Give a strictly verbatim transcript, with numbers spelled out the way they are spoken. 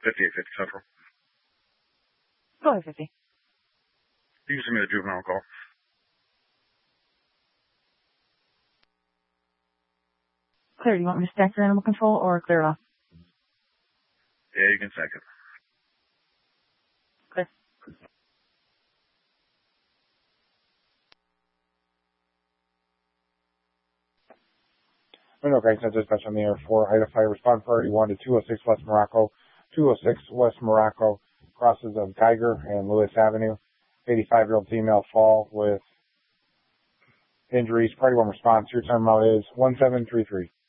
fifty-eight fifty Central. Go ahead, fifty. You can send me the juvenile call. Clear. Do you want me to stack your animal control or clear it off? Yeah, you can stack it. Clear. Window Craig Dispatch on the air for Ida Fire. Respond priority one to two oh six West Morocco. two oh six West Morocco, crosses of Geiger and Lewis Avenue. eighty-five-year-old female fall with injuries. Priority one response. Your time out is one seven three three.